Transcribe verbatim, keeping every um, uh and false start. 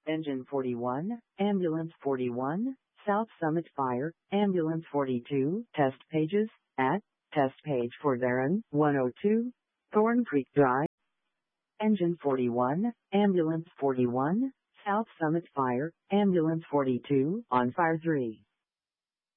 Engine forty-one, Ambulance forty-one, South Summit Fire, Ambulance forty-two, test pages, at, test page for Darren, one oh two, Thorn Creek Drive. Engine forty-one, Ambulance forty-one, South Summit Fire, Ambulance forty-two, on Fire three.